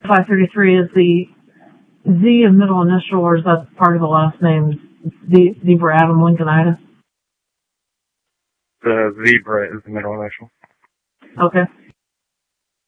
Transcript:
533 is the Z a middle initial, or is that part of the last name? Zebra Adam Lincoln Ida? The Zebra is the middle initial. Okay.